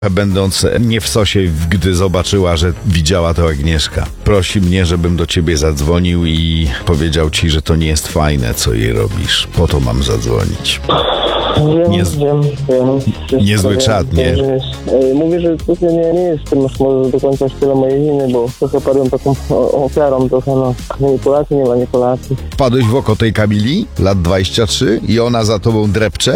będąc nie w sosie, gdy zobaczyła, że widziała to Agnieszka. Prosi mnie, żebym do ciebie zadzwonił i powiedział ci, że to nie jest fajne, co jej robisz. Po to mam zadzwonić. Wiem. Niezły czat, nie? Mówię, że to nie jest tym może do końca tyle mojej winy, bo trochę padłem taką ofiarą trochę manipulacji, nie manipulacji. Wpadłeś w oko tej Kamili, lat 23 i ona za tobą drepcze?